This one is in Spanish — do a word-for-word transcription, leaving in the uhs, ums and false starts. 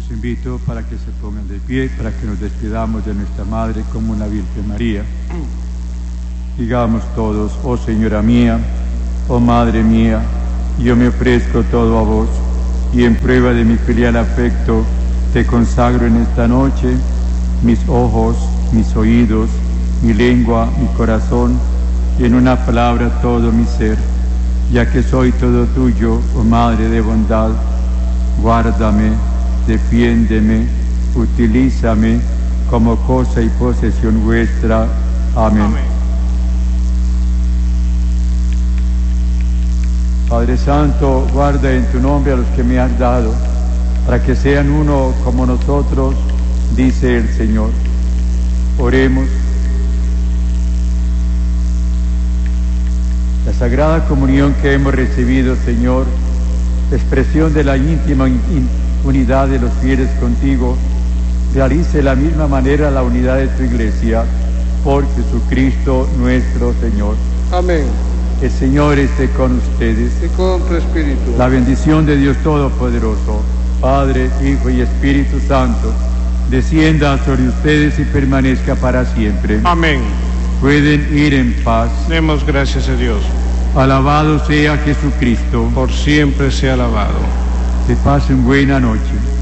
Los invito para que se pongan de pie, para que nos despidamos de nuestra Madre como una Virgen María. Digamos todos: oh Señora mía, oh Madre mía, yo me ofrezco todo a vos, y en prueba de mi filial afecto, te consagro en esta noche mis ojos, mis oídos, mi lengua, mi corazón, y en una palabra todo mi ser, ya que soy todo tuyo, oh Madre de bondad. Guárdame, defiéndeme, utilízame como cosa y posesión vuestra. Amén. Amén. Padre Santo, guarda en tu nombre a los que me has dado, para que sean uno como nosotros, dice el Señor. Oremos. La Sagrada Comunión que hemos recibido, Señor, expresión de la íntima unidad de los fieles contigo, realice de la misma manera la unidad de tu Iglesia, por Jesucristo nuestro Señor. Amén. El Señor esté con ustedes. Y con tu espíritu. La bendición de Dios Todopoderoso, Padre, Hijo y Espíritu Santo, descienda sobre ustedes y permanezca para siempre. Amén. Pueden ir en paz. Demos gracias a Dios. Alabado sea Jesucristo. Por siempre sea alabado. Que pasen buena noche.